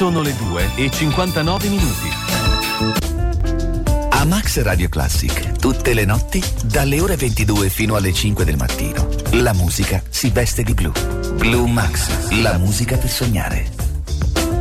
Sono le 2:59. A Max Radio Classic, tutte le notti, dalle ore 22 fino alle 5 del mattino, la musica si veste di blu. Blue Max, la musica per sognare.